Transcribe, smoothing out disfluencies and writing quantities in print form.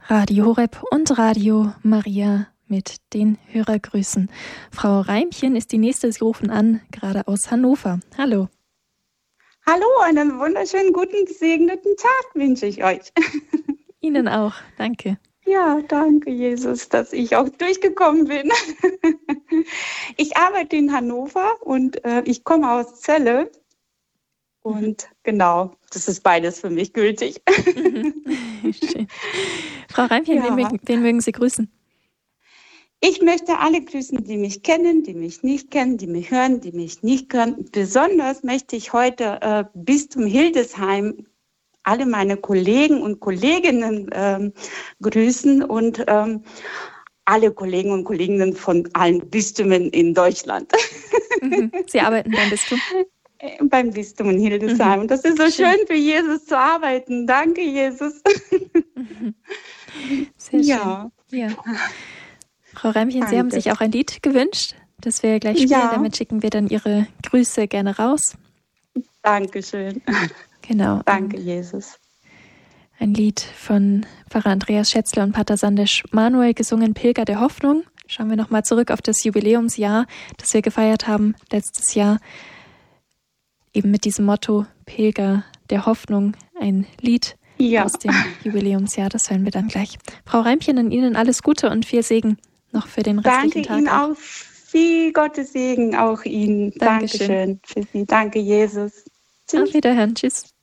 Radio Horeb und Radio Maria mit den Hörergrüßen. Frau Reimchen ist die nächste, Sie rufen an, gerade aus Hannover. Hallo. Hallo, einen wunderschönen, guten, gesegneten Tag wünsche ich euch. Ihnen auch, danke. Ja, danke, Jesus, dass ich auch durchgekommen bin. Ich arbeite in Hannover und ich komme aus Celle. Und genau, das ist beides für mich gültig. Schön. Frau Reimchen, Ja. wen mögen Sie grüßen? Ich möchte alle grüßen, die mich kennen, die mich nicht kennen, die mich hören, die mich nicht hören. Besonders möchte ich heute Bistum Hildesheim alle meine Kollegen und Kolleginnen grüßen und alle Kollegen und Kolleginnen von allen Bistümen in Deutschland. Sie arbeiten beim Bistum? Beim Bistum in Hildesheim. Und das ist so schön für Jesus zu arbeiten. Danke, Jesus. Sehr schön. Ja. Ja. Frau Reimchen, Danke. Sie haben sich auch ein Lied gewünscht, das wir gleich spielen. Ja. Damit schicken wir dann Ihre Grüße gerne raus. Dankeschön. Genau. Danke, Jesus. Ein Lied von Pfarrer Andreas Schätzler und Pater Sandesh Manuel, gesungen Pilger der Hoffnung. Schauen wir nochmal zurück auf das Jubiläumsjahr, das wir gefeiert haben letztes Jahr. Eben mit diesem Motto Pilger der Hoffnung, ein Lied aus dem Jubiläumsjahr. Das hören wir dann gleich. Frau Reimchen, an Ihnen alles Gute und viel Segen noch für den restlichen Tag. Danke Ihnen auch. Viel Gottes Segen auch Ihnen. Dankeschön. Dankeschön für Sie. Danke, Jesus. Tschüss. Auf Wiederhören. Tschüss.